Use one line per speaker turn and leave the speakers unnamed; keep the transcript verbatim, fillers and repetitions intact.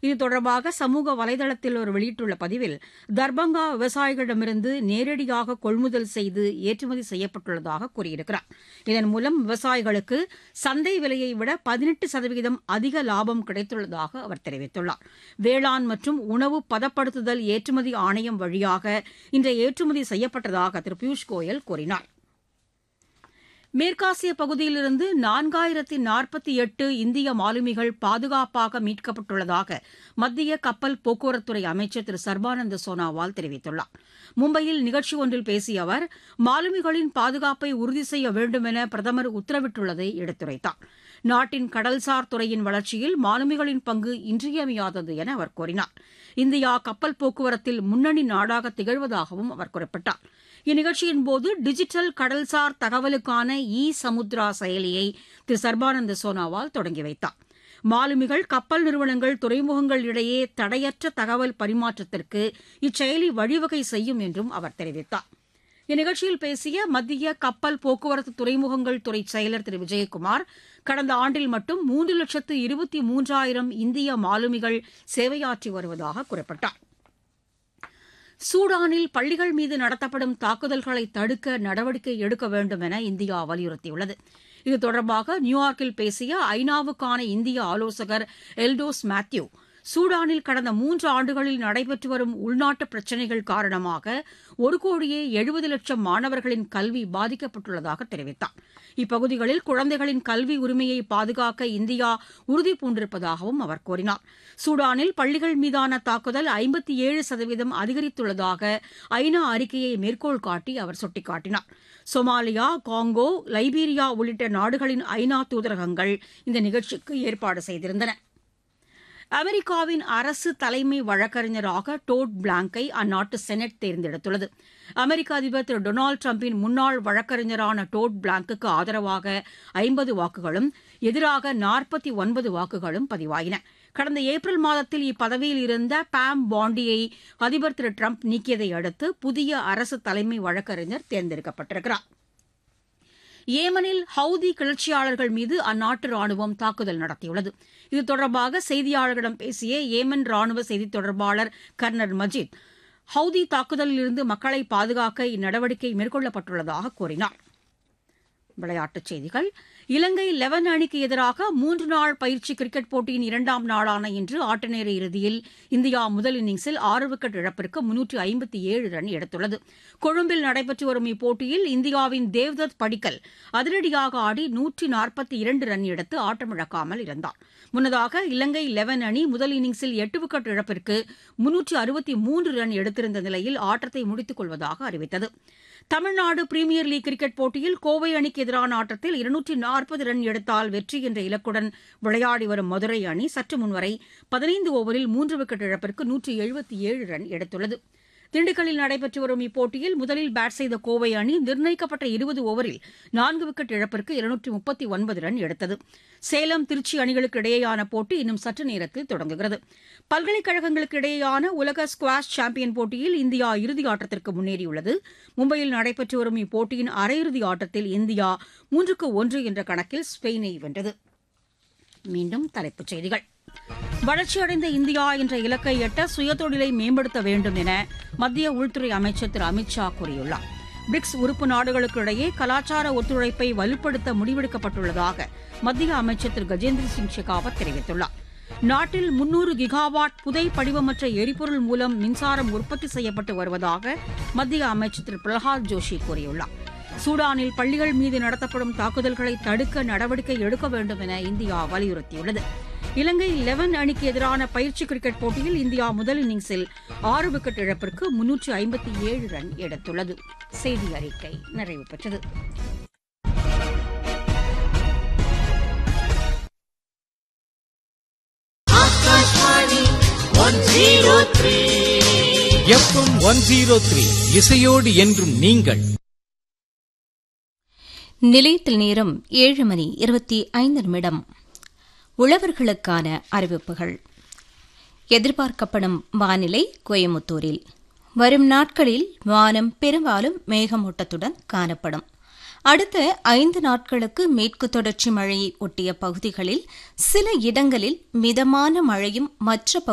இது தொடர்பாக சமூக வலைதளத்தில் அவர் வெளியிட்டுள்ள பதிவில் தர்பங்கா விவசாயிகளிடமிருந்து நேரடியாக கொள்முதல் செய்து ஏற்றுமதி செய்யப்பட்டுள்ளதாக கூறியிருக்கிறார். இதன் மூலம் விவசாயிகளுக்கு சந்தை விலையை விட பதினெட்டு சதவீதம் அதிக லாபம் கிடைத்துள்ளதாக அவர் தெரிவித்துள்ளார். வேளாண் மற்றும் உணவு பதப்படுத்துதல் ஏற்றுமதி ஆணையம் வழியாக இன்றைய ஏற்றுமதி செய்யப்பட்டதாக திரு பியூஷ் கோயல் கூறினார். மேற்காசிய பகுதியிலிருந்து நான்காயிரத்தி நாற்பத்தி எட்டு இந்திய மாலுமிகள் பாதுகாப்பாக மீட்கப்பட்டுள்ளதாக மத்திய கப்பல் போக்குவரத்துறை அமைச்சர் திரு சர்பானந்த சோனாவால் தெரிவித்துள்ளார். மும்பையில் நிகழ்ச்சி ஒன்றில் பேசிய அவர் மாலுமிகளின் பாதுகாப்பை உறுதி செய்ய வேண்டும் என பிரதமர் உத்தரவிட்டுள்ளதை எடுத்துரைத்தார். நாட்டின் கடல்சார் துறையின் வளர்ச்சியில் மாலுமிகளின் பங்கு இன்றியமையாதது என அவர் கூறினார். இந்தியா கப்பல் போக்குவரத்தில் முன்னணி நாடாக திகழ்வதாகவும் அவர் குறிப்பிட்டார். இந்நிகழ்ச்சியின்போது டிஜிட்டல் கடல்சார் தகவலுக்கான இ சமுத்ரா செயலியை திரு சர்பானந்த சோனாவால் தொடங்கி வைத்தார். மாலுமிகள், கப்பல் நிறுவனங்கள், துறைமுகங்கள் இடையே தடையற்ற தகவல் பரிமாற்றத்திற்கு இச்செயலி வழிவகை செய்யும் என்றும் அவர் தெரிவித்தார். இந்நிகழ்ச்சியில் பேசிய மத்திய கப்பல் போக்குவரத்து துறைமுகங்கள் துறை செயலர் திரு விஜயகுமார், கடந்த ஆண்டில் மட்டும் மூன்று லட்சத்து இருபத்தி மூன்றாயிரம் இந்திய மாலுமிகள் சேவையாற்றி வருவதாக குறிப்பிட்டார். சூடானில் பள்ளிகள் மீது நடத்தப்படும் தாக்குதல்களை தடுக்க நடவடிக்கை எடுக்க வேண்டும் என இந்தியா வலியுறுத்தியுள்ளது. இது தொடர்பாக நியூயார்க்கில் பேசிய ஐநாவுக்கான இந்திய ஆலோசகர் எல்டோஸ் மேத்யூ, சூடானில் கடந்த மூன்று ஆண்டுகளில் நடைபெற்று வரும் உள்நாட்டு பிரச்சினைகள் காரணமாக ஒரு கோடியே எழுபது லட்சம் மாணவர்களின் கல்வி பாதிக்கப்பட்டுள்ளதாக தெரிவித்தார். இப்பகுதிகளில் குழந்தைகளின் கல்வி உரிமையை பாதுகாக்க இந்தியா உறுதிபூண்டிருப்பதாகவும் அவர் கூறினார். சூடானில் பள்ளிகள் மீதான தாக்குதல் ஐம்பத்தி ஏழு சதவீதம் அதிகரித்துள்ளதாக ஐநா அறிக்கையை மேற்கோள் காட்டி அவர் சுட்டிக்காட்டினார். சொமாலியா, காங்கோ, லைபீரியா உள்ளிட்ட நாடுகளின் ஐநா தூதரகங்கள் இந்த நிகழ்ச்சிக்கு ஏற்பாடு செய்திருந்தன. அமெரிக்காவின் அரசு தலைமை வழக்கறிஞராக டோட் பிளாங்கை அந்நாட்டு செனட் தேர்ந்தெடுத்துள்ளது. அமெரிக்க அதிபர் திரு டொனால்டு டிரம்பின் முன்னாள் வழக்கறிஞரான டோட் பிளாங்குக்கு ஆதரவாக ஐம்பது வாக்குகளும் எதிராக நாற்பத்தி ஒன்பது வாக்குகளும் பதிவாயின. கடந்த ஏப்ரல் மாதத்தில் இப்பதவியில் இருந்த பாம் பாண்டியை அதிபர் திரு டிரம்ப் நீக்கியதை அடுத்து புதிய அரசு தலைமை வழக்கறிஞர் தேர்ந்தெடுக்கப்பட்டிருக்கிறார். ஏமனில் ஹவுதி கிளர்ச்சியாளர்கள் மீது அந்நாட்டு ராணுவம் தாக்குதல் நடத்தியுள்ளது. இது தொடர்பாக செய்தியாளர்களிடம் பேசிய ஏமன் ராணுவ செய்தித் தொடர்பாளர் கர்னல் மஜித், ஹவுதி தாக்குதலிலிருந்து மக்களை பாதுகாக்க இந்நடவடிக்கை மேற்கொள்ளப்பட்டுள்ளதாக கூறினார். விளையாட்டுச் செய்திகள். இலங்கை லெவன் அணிக்கு எதிராக மூன்று நாள் பயிற்சி கிரிக்கெட் போட்டியின் இரண்டாம் நாளான இன்று ஆட்டநேர இறுதியில் இந்தியா முதல் இன்னிங்ஸில் ஆறு விக்கெட் இழப்பிற்கு முன்னூற்று ஐம்பத்தி ஏழு ரன் எடுத்துள்ளது. கொழும்பில் நடைபெற்று வரும் இப்போட்டியில் இந்தியாவின் தேவ்தத் படிக்கல் அதிரடியாக ஆடி நூற்றி நாற்பத்தி இரண்டு ரன் எடுத்து ஆட்டமிழக்காமல் இருந்தார். முன்னதாக இலங்கை லெவன் அணி முதல் இன்னிங்ஸில் எட்டு விக்கெட் இழப்பிற்கு முன்னூற்று அறுபத்தி மூன்று ரன் எடுத்திருந்த நிலையில் ஆட்டத்தை முடித்துக் கொள்வதாக அறிவித்தது. தமிழ்நாடு பிரீமியர் லீக் கிரிக்கெட் போட்டியில் கோவை அணிக்கு எதிரான ஆட்டத்தில் இருநூற்றி நாற்பது ரன் எடுத்தால் வெற்றி என்ற இலக்குடன் விளையாடி வரும் மதுரை அணி சற்று முன்வரை பதினைந்து ஓவரில் மூன்று விக்கெட் இழப்பிற்கு நூற்று எழுபத்தி ஏழு ரன் எடுத்துள்ளது. திண்டுக்கல்லில் நடைபெற்று வரும் இப்போட்டியில் முதலில் பேட் செய்த கோவை அணி நிர்ணயிக்கப்பட்ட இருபது ஓவரில் நான்கு விக்கெட் இழப்பிற்கு இருநூற்று முப்பத்தி ஒன்பது ரன் எடுத்தது. சேலம், திருச்சி அணிகளுக்கு இடையேயான போட்டி இன்னும் சற்று நேரத்தில் தொடங்குகிறது. பல்கலைக்கழகங்களுக்கு இடையேயான உலக ஸ்குவாஷ் சாம்பியன் போட்டியில் இந்தியா இறுதி ஆட்டத்திற்கு முன்னேறியுள்ளது. மும்பையில் நடைபெற்று வரும் இப்போட்டியின் அரையிறுதி ஆட்டத்தில் இந்தியா மூன்றுக்கு ஒன்று என்ற கணக்கில் ஸ்பெயினை வென்றது. மீண்டும் தலைப்புச் செய்திகள். வளர்ச்சியடைந்த இந்தியா என்ற இலக்கை எட்ட சுயதொழிலை மேம்படுத்த வேண்டும் என மத்திய உள்துறை அமைச்சர் திரு அமித் ஷா கூறியுள்ளார். பிரிக்ஸ் உறுப்பு நாடுகளுக்கு இடையே கலாச்சார ஒத்துழைப்பை வலுப்படுத்த முடிவெடுக்கப்பட்டுள்ளதாக மத்திய அமைச்சர் திரு கஜேந்திர சிங் ஷெகாவத் தெரிவித்துள்ளார். நாட்டில் முன்னூறு கிகாவாட் புதை படிவமற்ற எரிபொருள் மூலம் மின்சாரம் உற்பத்தி செய்யப்பட்டு வருவதாக மத்திய அமைச்சர் திரு பிரகலாத் ஜோஷி கூறியுள்ளார். சூடானில் பள்ளிகள் மீது நடத்தப்படும் தாக்குதல்களை தடுக்க நடவடிக்கை எடுக்க வேண்டும் என இந்தியா வலியுறுத்தியுள்ளது. இலங்கை லெவன் அணிக்கு எதிரான பயிற்சி கிரிக்கெட் போட்டியில் இந்தியா முதல் இன்னிங்ஸில் ஆறு விக்கெட் இழப்பிற்கு முன்னூற்று ஐம்பத்தி ஏழு ரன் எடுத்துள்ளது. செய்தி அறிக்கை நிறைவு பெற்றது.
எஃப்எம் ஒன் ஜீரோ த்ரீ இசையோடு என்றும் நீங்கள்.
நிலையத்தில் நேரம் ஏழு மணி இருபத்தி ஐந்து நிமிடம். உழவர்களுக்கான அறிவிப்புகள். எதிர்பார்க்கப்படும் வானிலை கோயமுத்தூரில் வரும் நாட்களில் வானம் பெரும்பாலும் மேகமூட்டத்துடன் காணப்படும். அடுத்த ஐந்து நாட்களுக்கு மேற்கு தொடர்ச்சி மழையை ஒட்டிய பகுதிகளில் சில இடங்களில் மிதமான மழையும் மற்ற